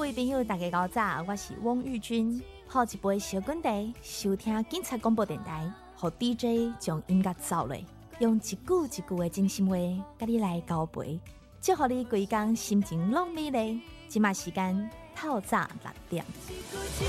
位朋友大家好早，我是汪玉君，泡一杯小滚茶，收听警察广播电台，和 DJ 将音乐走落，用一句一句的真心话，甲你来交陪，祝福你规工心情拢美丽。即马时间透早6点。